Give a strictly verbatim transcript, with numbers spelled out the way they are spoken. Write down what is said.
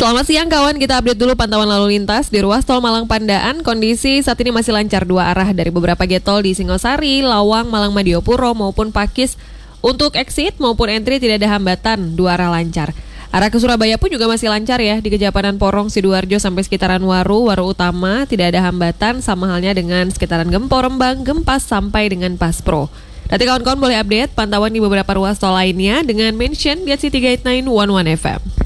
Selamat siang kawan, kita update dulu pantauan lalu lintas di ruas tol Malang Pandaan. Kondisi saat ini masih lancar dua arah dari beberapa gate tol di Singosari, Lawang, Malang Madiopuro maupun Pakis. Untuk exit maupun entry tidak ada hambatan, dua arah lancar. Arah ke Surabaya pun juga masih lancar ya, di Kejapanan Porong, Sidoarjo sampai sekitaran Waru, Waru Utama tidak ada hambatan, sama halnya dengan sekitaran Gempor, Rembang, Gempas sampai dengan Paspro. Nanti kawan-kawan boleh update pantauan di beberapa ruas tol lainnya dengan mention G C tiga delapan sembilan satu satu F M.